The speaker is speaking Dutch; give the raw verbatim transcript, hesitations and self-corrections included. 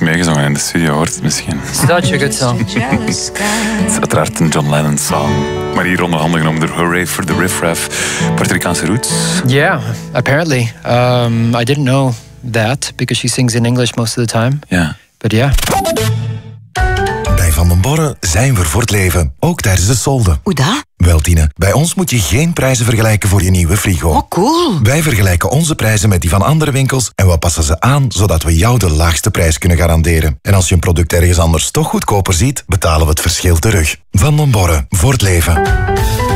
meegezongen in de studio, hoort het misschien. Such a good song. Het is uiteraard een John Lennon song. Maar hier onder handen genomen door Hooray for the Riff Raff. Puerto Ricaanse roots. Yeah, apparently. Um, I didn't know that, because she sings in English most of the time. Ja. But yeah. Bij Van den Borre zijn we voor het leven, ook tijdens de solden. Hoe dat? Wel, Tine, bij ons moet je geen prijzen vergelijken voor je nieuwe frigo. Oh, cool. Wij vergelijken onze prijzen met die van andere winkels en we passen ze aan zodat we jou de laagste prijs kunnen garanderen. En als je een product ergens anders toch goedkoper ziet, betalen we het verschil terug. Van den Borre, voor het leven.